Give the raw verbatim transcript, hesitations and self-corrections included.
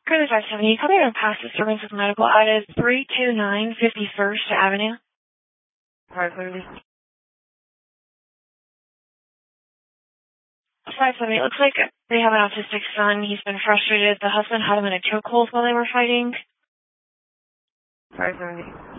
Curly five seventy, copy on past disturbance with medical added three two nine fifty-first Avenue. Alright, clearly. five seventy, it looks like they have an autistic son. He's been frustrated. The husband had him in a chokehold while they were fighting. five seventy.